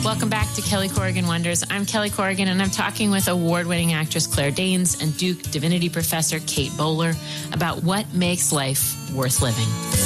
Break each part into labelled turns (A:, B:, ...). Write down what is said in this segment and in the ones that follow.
A: Welcome back to Kelly Corrigan Wonders. I'm Kelly Corrigan, and I'm talking with award-winning actress Claire Danes and Duke Divinity Professor Kate Bowler about what makes life worth living.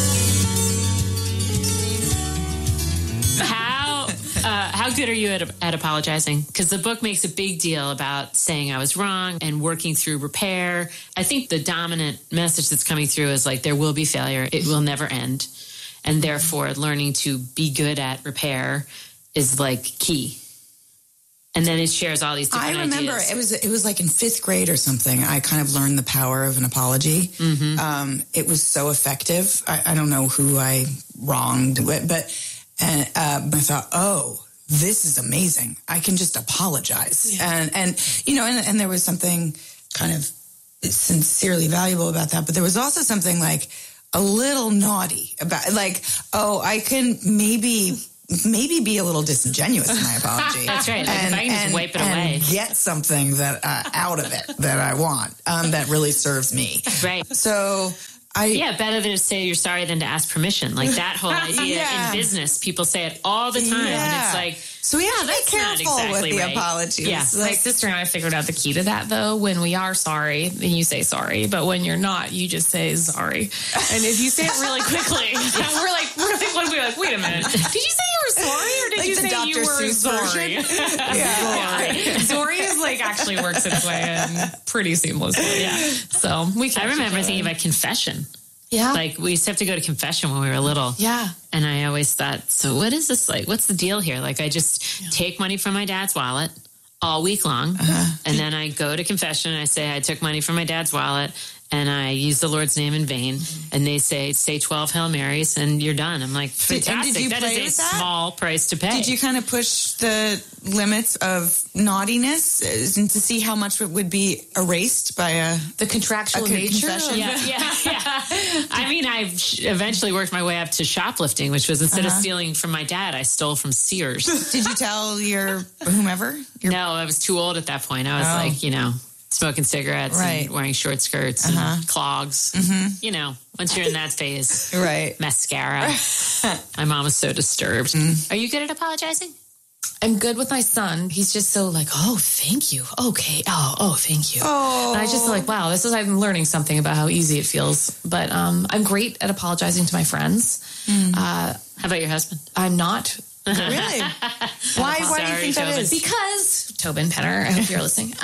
A: How good are you at apologizing? Because the book makes a big deal about saying I was wrong and working through repair. I think the dominant message that's coming through is like there will be failure. It will never end. And therefore, learning to be good at repair is like key. And then it shares all these different ideas.
B: I remember it was like in 5th grade or something. I kind of learned the power of an apology. Mm-hmm. It was so effective. I don't know who I wronged, but I thought, oh, this is amazing. I can just apologize. Yeah. And there was something kind of sincerely valuable about that. But there was also something like a little naughty about like, oh, I can maybe be a little disingenuous in my apology.
A: That's right. Like if I can just wipe it away.
B: And get something that out of it that I want that really serves me.
A: Right.
B: So
A: better to say you're sorry than to ask permission. Like that whole idea in business, people say it all the time. And it's like,
B: so we have to be careful with the apologies.
C: Yeah. My sister and I figured out the key to that, though. When we are sorry, then you say sorry. But when you're not, you just say sorry. And if you say it really quickly, we're like, wait a minute. Did you say you were sorry or did
B: like
C: you say
B: Dr.
C: you were
B: Seuss
C: sorry? Sorry is like actually works its way in pretty seamlessly. Yeah. So
A: I remember thinking about confession.
C: Yeah.
A: Like we used to have to go to confession when we were little.
C: Yeah.
A: And I always thought, so what is this like? What's the deal here? Like I just take money from my dad's wallet all week long. And then I go to confession and I say, I took money from my dad's wallet and I use the Lord's name in vain. And they say 12 Hail Marys and you're done. I'm like, fantastic. That is a small price to pay.
B: Did you kind of push the limits of naughtiness and to see how much it would be erased by
C: the contractual nature?
B: Confession?
A: Yeah. I mean, I've eventually worked my way up to shoplifting, which was instead of stealing from my dad, I stole from Sears.
B: Did you tell your whomever?
A: No, I was too old at that point. I was like, smoking cigarettes and wearing short skirts and clogs. Mm-hmm. Once you're in that phase.
B: Right.
A: Mascara. My mom was so disturbed. Are you good at apologizing?
C: I'm good with my son. He's just so like, oh, thank you. Okay. Oh, thank you.
B: Oh.
C: And I just like, wow, I'm learning something about how easy it feels. But I'm great at apologizing to my friends.
A: How about your husband?
C: I'm not.
B: Really? Why do you think that is?
C: Because, Tobin Penner, I hope you're listening.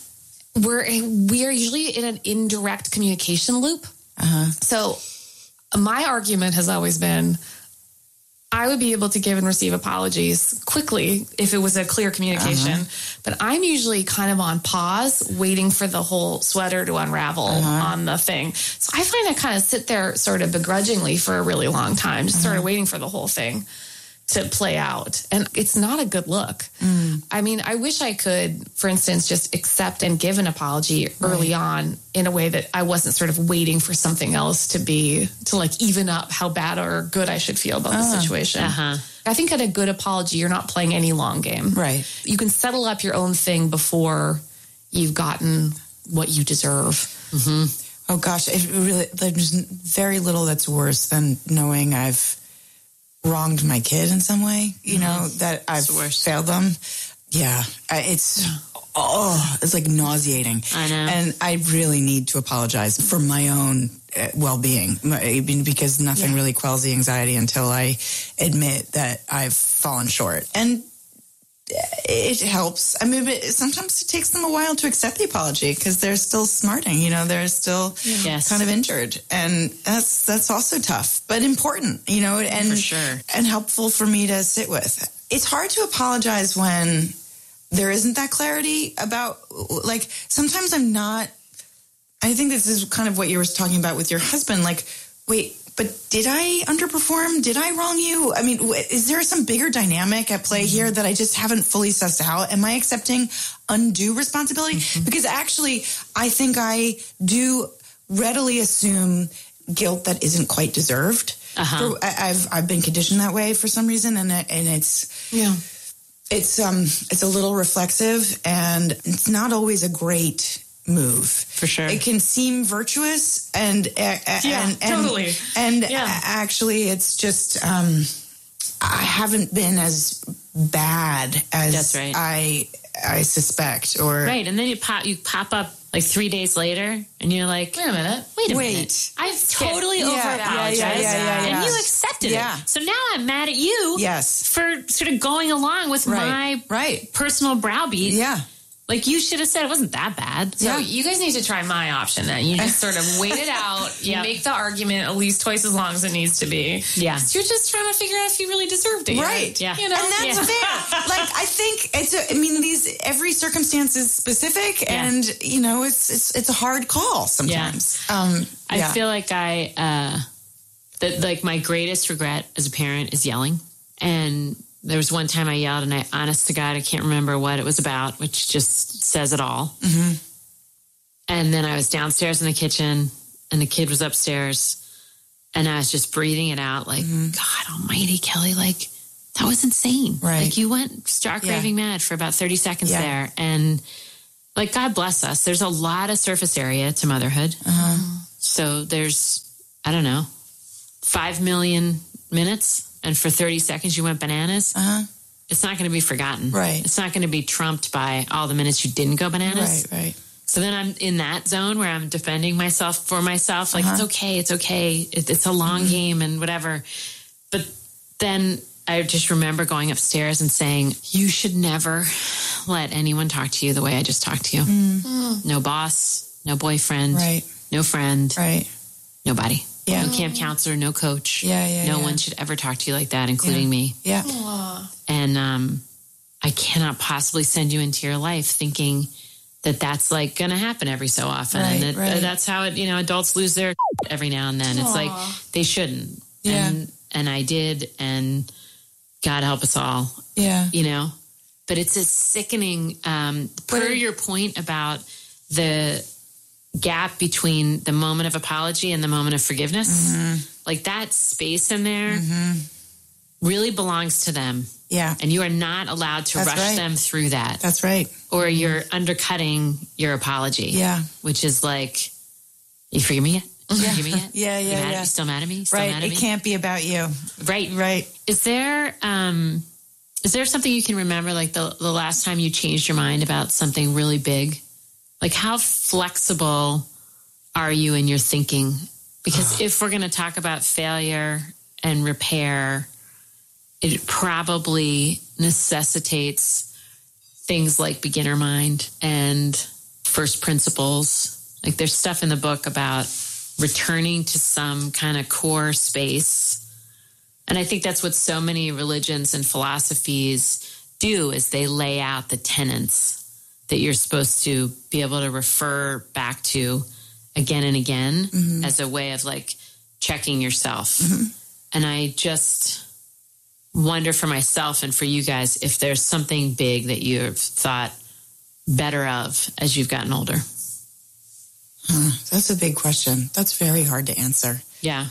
C: We are usually in an indirect communication loop. So my argument has always been, I would be able to give and receive apologies quickly if it was a clear communication. But I'm usually kind of on pause, waiting for the whole sweater to unravel on the thing. So I find I kind of sit there sort of begrudgingly for a really long time, just sort of waiting for the whole thing to play out. And it's not a good look. I mean, I wish I could, for instance, just accept and give an apology early on in a way that I wasn't sort of waiting for something else to like even up how bad or good I should feel about the situation. I think at a good apology, you're not playing any long game.
B: Right.
C: You can settle up your own thing before you've gotten what you deserve.
B: Oh gosh, there's very little that's worse than knowing I've wronged my kid in some way, that I've failed them. Yeah. It's like nauseating.
A: I know.
B: And I really need to apologize for my own well-being because nothing really quells the anxiety until I admit that I've fallen short. And it helps. I mean, but sometimes it takes them a while to accept the apology because they're still smarting, they're still kind of injured. And that's also tough, but important, and
A: for sure.
B: And helpful for me to sit with. It's hard to apologize when there isn't that clarity about, like, sometimes I think this is kind of what you were talking about with your husband. Like, wait, but did I underperform? Did I wrong you? I mean, is there some bigger dynamic at play here that I just haven't fully sussed out? Am I accepting undue responsibility? Because actually, I think I do readily assume guilt that isn't quite deserved. I've been conditioned that way for some reason, and it's a little reflexive, and it's not always a great move.
A: For sure.
B: It can seem virtuous and
C: totally.
B: And actually it's just I haven't been as bad as
A: That's right.
B: I suspect. Or
A: Right. And then you pop up like 3 days later and you're like,
C: Wait a minute.
A: wait a minute. I've totally over apologized. And you accepted it. So now I'm mad at you for sort of going along with my personal browbeat.
B: Yeah.
A: Like, you should have said it wasn't that bad.
C: So you guys need to try my option then. You just sort of wait it out. You make the argument at least twice as long as it needs to be.
A: Yeah.
C: So you're just trying to figure out if you really deserved it.
B: Right.
A: Yeah.
C: You know?
B: And that's fair. Like, I think every circumstance is specific and, you know, it's a hard call sometimes.
A: I feel like that my greatest regret as a parent is yelling. And there was one time I yelled, and honest to God, I can't remember what it was about, which just says it all. Mm-hmm. And then I was downstairs in the kitchen, and the kid was upstairs, and I was just breathing it out like, God almighty, Kelly, like, that was insane.
B: Right.
A: Like, you went stark raving mad for about 30 seconds there. And, like, God bless us. There's a lot of surface area to motherhood. So there's, I don't know, 5 million minutes. And for 30 seconds you went bananas, it's not going to be forgotten.
B: Right.
A: It's not going to be trumped by all the minutes you didn't go bananas.
B: Right.
A: So then I'm in that zone where I'm defending myself for myself. Like, it's okay. It's a long game and whatever. But then I just remember going upstairs and saying, you should never let anyone talk to you the way I just talked to you. No boss, no boyfriend, no friend, nobody.
B: Yeah.
A: No camp counselor, no coach. No one should ever talk to you like that, including me.
B: Yeah.
C: Aww.
A: And I cannot possibly send you into your life thinking that that's like going to happen every so often. And that's how it, you know, adults lose their every now and then. It's like they shouldn't.
B: Yeah.
A: And I did, and God help us all.
B: Yeah.
A: You know, but it's a sickening, per your point about the gap between the moment of apology and the moment of forgiveness, like that space in there really belongs to them.
B: Yeah.
A: And you are not allowed to rush them through that.
B: That's right.
A: Or you're undercutting your apology.
B: Yeah.
A: Which is like, you forgive me yet? You forgive me yet?
B: Yeah.
A: You still mad at me? Still
B: Right.
A: mad at me?
B: It can't be about you.
A: Right. Is there something you can remember, like the last time you changed your mind about something really big? Like, how flexible are you in your thinking? Because if we're going to talk about failure and repair, it probably necessitates things like beginner mind and first principles. Like, there's stuff in the book about returning to some kind of core space. And I think that's what so many religions and philosophies do, is they lay out the tenets that you're supposed to be able to refer back to again and again as a way of like checking yourself. And I just wonder for myself and for you guys if there's something big that you've thought better of as you've gotten older.
B: That's a big question. That's very hard to answer.
A: Yeah.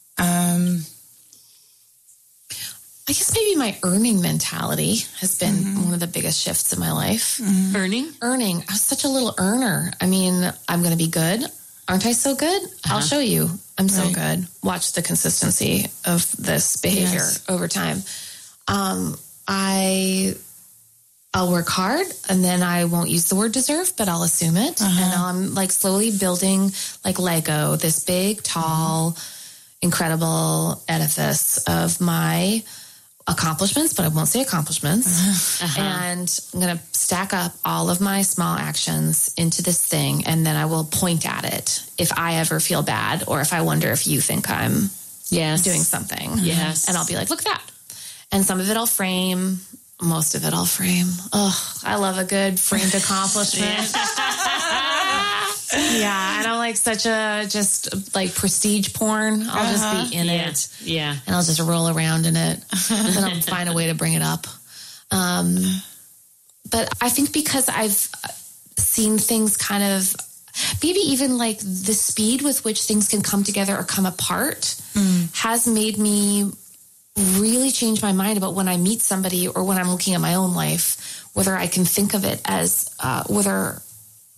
C: I guess maybe my earning mentality has been one of the biggest shifts in my life.
A: Earning?
C: I was such a little earner. I mean, I'm going to be good. Aren't I so good? I'll show you. I'm so good. Watch the consistency of this behavior over time. I'll work hard, and then I won't use the word deserve, but I'll assume it. And I'm like slowly building like Lego, this big, tall, incredible edifice of my accomplishments, but I won't say accomplishments. And I'm going to stack up all of my small actions into this thing, and then I will point at it if I ever feel bad, or if I wonder if you think I'm doing something.
A: Yes.
C: And I'll be like, look at that. And some of it I'll frame. Most of it I'll frame. Oh, I love a good framed accomplishment. Yeah, and I'm like such a just like prestige porn. I'll just be in it.
A: Yeah.
C: And I'll just roll around in it. And then I'll find a way to bring it up. But I think because I've seen things kind of, maybe even like the speed with which things can come together or come apart has made me really change my mind about when I meet somebody or when I'm looking at my own life, whether I can think of it as whether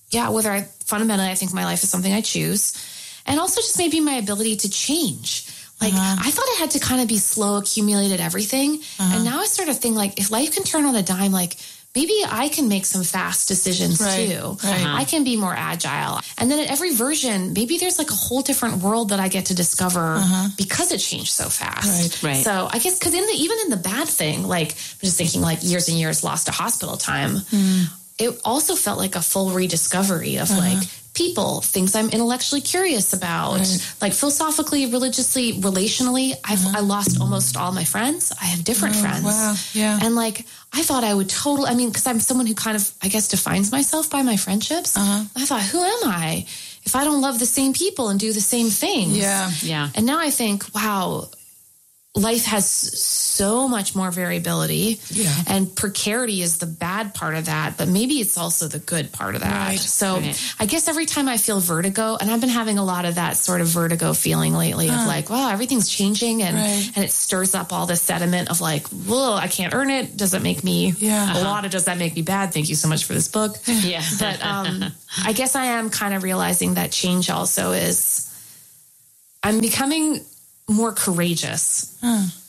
C: I fundamentally I think my life is something I choose, and also just maybe my ability to change. Like, I thought it had to kind of be slow, accumulated everything. And now I sort of think, like, if life can turn on a dime, like, maybe I can make some fast decisions too. I can be more agile. And then at every version, maybe there's like a whole different world that I get to discover because it changed so fast.
A: Right.
C: So I guess, because even in the bad thing, like, I'm just thinking like years and years lost to hospital time, it also felt like a full rediscovery of like, people, things I'm intellectually curious about, like philosophically, religiously, relationally. I lost almost all my friends. I have different friends.
B: Wow. Yeah.
C: And like, I thought I would totally, I mean, because I'm someone who kind of, I guess, defines myself by my friendships. I thought, who am I if I don't love the same people and do the same things?
A: Yeah.
C: And now I think, wow, life has so much more variability, and precarity is the bad part of that, but maybe it's also the good part of that. So I guess every time I feel vertigo, and I've been having a lot of that sort of vertigo feeling lately of like, wow, everything's changing, and it stirs up all this sediment of like, whoa, I can't earn it. Does it make me a lot of, does that make me bad? Thank you so much for this book. But I guess I am kind of realizing that change also is, I'm becoming more courageous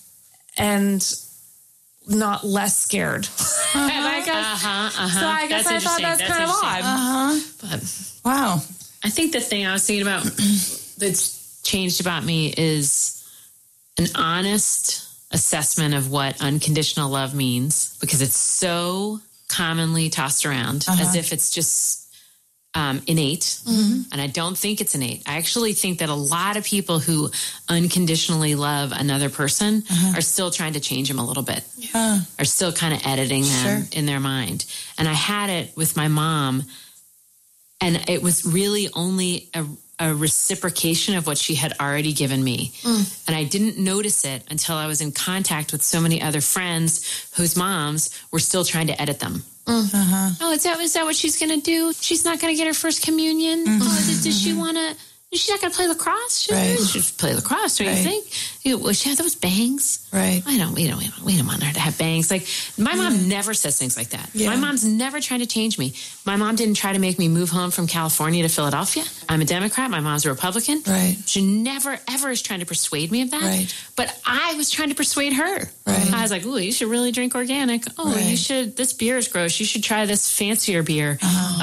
C: and not less scared. And I guess, so I guess I thought that's kind of odd. But
B: Wow.
A: I think the thing I was thinking about that's changed about me is an honest assessment of what unconditional love means, because it's so commonly tossed around as if it's just innate. And I don't think it's innate. I actually think that a lot of people who unconditionally love another person are still trying to change them a little bit, are still kind of editing them in their mind. And I had it with my mom, and it was really only a reciprocation of what she had already given me. And I didn't notice it until I was in contact with so many other friends whose moms were still trying to edit them. Oh, is that what she's going to do? She's not going to get her first communion? Oh, does she want to? She's not going to play lacrosse? She'll play lacrosse, don't you think? Will she have those bangs? We don't want her to have bangs. Like, my mom never says things like that. My mom's never trying to change me. My mom didn't try to make me move home from California to Philadelphia. I'm a Democrat. My mom's a Republican. She never, ever is trying to persuade me of that. But I was trying to persuade her. I was like, ooh, you should really drink organic. Oh, you should, this beer is gross. You should try this fancier beer.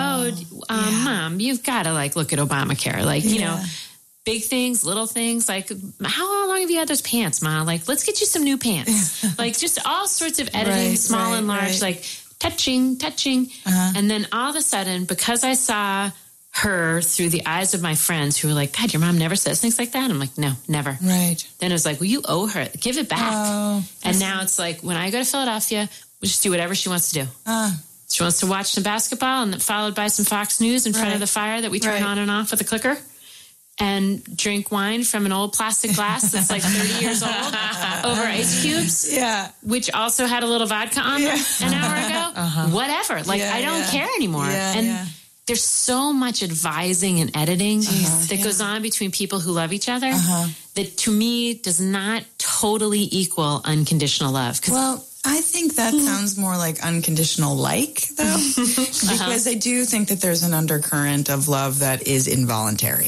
A: Mom, you've got to like look at Obamacare. Like, you know, big things, little things, like, how long have you had those pants, Ma? Like, let's get you some new pants. Like, just all sorts of editing, small and large, like touching. And then all of a sudden, because I saw her through the eyes of my friends who were like, God, your mom never says things like that. I'm like, no, never. Then it was like, well, you owe her. Give it back. And now it's like, when I go to Philadelphia, we just do whatever she wants to do. She wants to watch some basketball, and then followed by some Fox News in front of the fire that we turn on and off with a clicker, and drink wine from an old plastic glass that's like 30 years old over ice cubes, which also had a little vodka on them an hour ago. Whatever. Like, I don't care anymore. And there's so much advising and editing that goes on between people who love each other that, to me, does not totally equal unconditional love.
B: Well, I think that sounds more like unconditional like, though, because I do think that there's an undercurrent of love that is involuntary.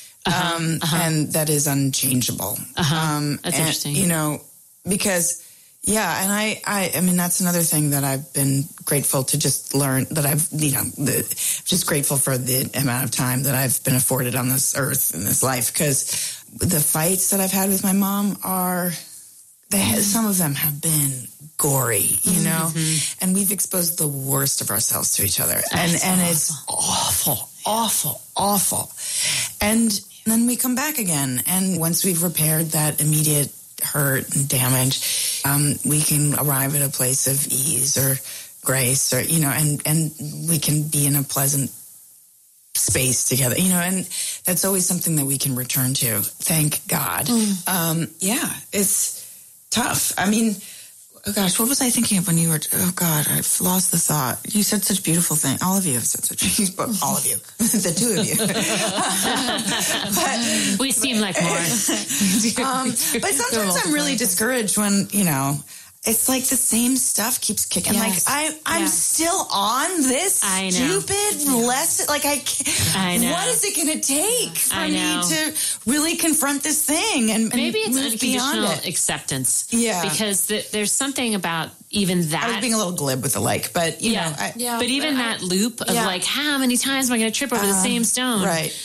B: And that is unchangeable.
A: That's interesting.
B: You know, because, and I mean, that's another thing that I've been grateful to just learn, that I've, just grateful for the amount of time that I've been afforded on this earth in this life, because the fights that I've had with my mom some of them have been gory, you know, and we've exposed the worst of ourselves to each other. And it's awful. And then we come back again. And once we've repaired that immediate hurt and damage, we can arrive at a place of ease or grace, or, you know, and we can be in a pleasant space together, you know, and that's always something that we can return to. Thank God. It's tough. I mean, oh gosh, what was I thinking of when you were, oh God, I've lost the thought. You said such beautiful things. All of you have said such, all of you, the two of you.
A: But we seem like more.
B: But sometimes I'm really discouraged when, you know, it's like the same stuff keeps kicking.
C: Yes.
B: Like I'm still on this stupid lesson. Like
A: I know.
B: What is it going to take for
A: I
B: me
A: know.
B: to really confront this thing and
A: Maybe it's
B: move beyond
A: unconditional
B: it?
A: acceptance.
B: Yeah.
A: Because there's something about even that.
B: I was being a little glib with the like, but you know.
A: But even that loop of like, how many times am I going to trip over the same stone?
B: Right.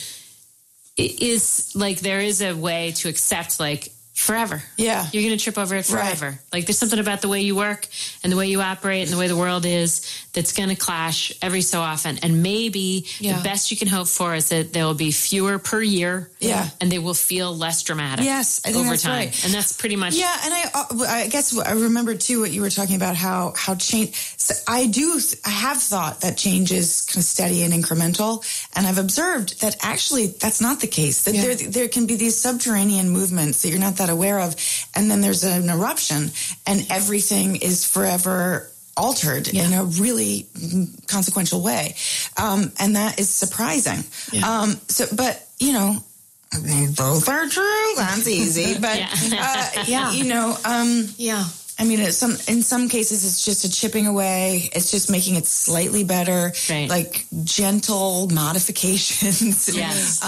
A: It is like, there is a way to accept like forever.
B: Yeah.
A: You're going to trip over it forever. Like there's something about the way you work and the way you operate and the way the world is that's going to clash every so often. And maybe the best you can hope for is that there will be fewer per year.
B: Yeah.
A: And they will feel less dramatic.
B: Yes, I think
A: over
B: that's
A: time.
B: right.
A: And that's pretty much.
B: Yeah. And I guess I remember too what you were talking about, how change. So I have thought that change is kind of steady and incremental. And I've observed that actually that's not the case. That there can be these subterranean movements that you're not that aware of, and then there's an eruption and everything is forever altered in a really consequential way, and that is surprising. But you know, both are true. That's easy, but you know, I mean, in some cases, it's just a chipping away. It's just making it slightly better, like gentle modifications.
A: Yes.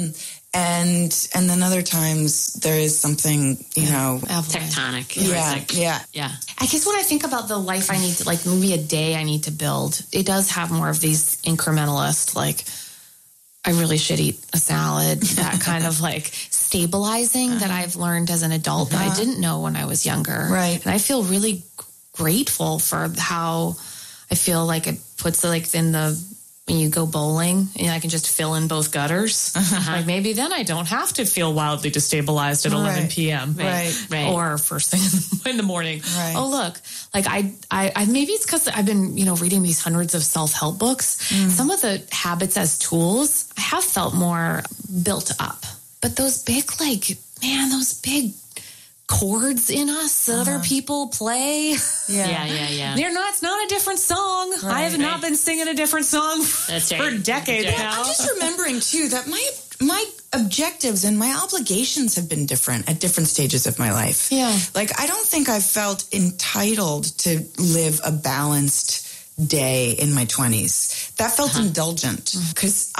B: And then other times there is something, you know,
A: tectonic.
B: Yeah.
C: I guess when I think about the life I need to, like maybe a day I need to build, it does have more of these incrementalist, like I really should eat a salad, that kind of like stabilizing that I've learned as an adult that I didn't know when I was younger.
B: Right.
C: And I feel really grateful for how I feel like it puts like in when you go bowling, and I can just fill in both gutters. Like maybe then I don't have to feel wildly destabilized at 11 p.m.
B: Right.
C: Or first thing in the morning.
B: Right.
C: Oh, look, like I maybe it's because I've been, reading these hundreds of self-help books. Some of the habits as tools, I have felt more built up. But those big, those big chords in us that other people play.
A: Yeah.
C: It's not a different song.
B: Right,
C: I have not been singing a different song for decades now.
B: I'm just remembering too that my objectives and my obligations have been different at different stages of my life.
C: Yeah.
B: Like I don't think I've felt entitled to live a balanced day in my 20s. That felt indulgent because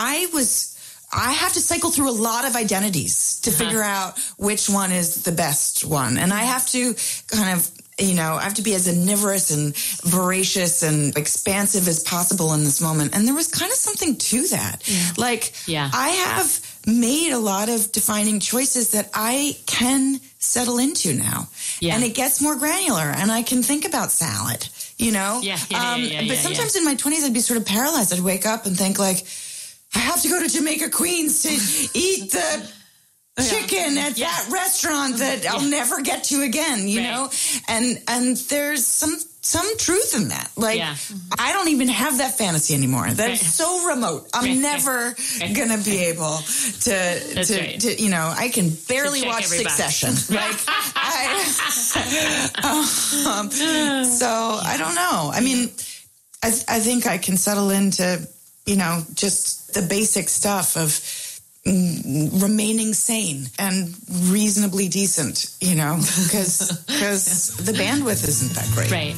B: I have to cycle through a lot of identities to figure out which one is the best one. And I have to kind of, I have to be as omnivorous and voracious and expansive as possible in this moment. And there was kind of something to that. Yeah. I have made a lot of defining choices that I can settle into now. Yeah. And it gets more granular and I can think about salad, But sometimes in my 20s, I'd be sort of paralyzed. I'd wake up and think like, I have to go to Jamaica Queens to eat the chicken at that restaurant that I'll never get to again, you know? And there's some truth in that. I don't even have that fantasy anymore. That's so remote. I'm never going to be able to, I can barely watch Succession. So I don't know. I mean, I think I can settle into, just the basic stuff of remaining sane and reasonably decent, because the bandwidth isn't that great.
A: Right.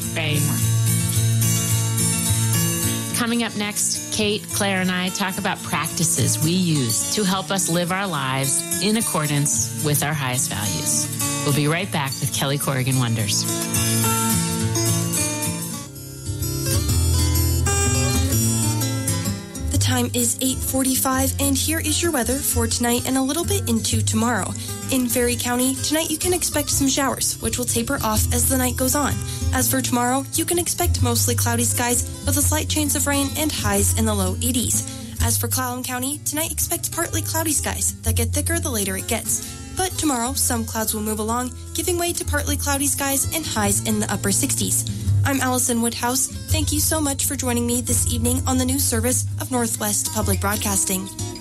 A: Coming up next, Kate, Claire, and I talk about practices we use to help us live our lives in accordance with our highest values. We'll be right back with Kelly Corrigan Wonders.
D: Time is 8:45, and here is your weather for tonight and a little bit into tomorrow. In Ferry County, tonight you can expect some showers, which will taper off as the night goes on. As for tomorrow, you can expect mostly cloudy skies with a slight chance of rain and highs in the low 80s. As for Clallam County, tonight expect partly cloudy skies that get thicker the later it gets. But tomorrow, some clouds will move along, giving way to partly cloudy skies and highs in the upper 60s. I'm Allison Woodhouse. Thank you so much for joining me this evening on the news service of Northwest Public Broadcasting.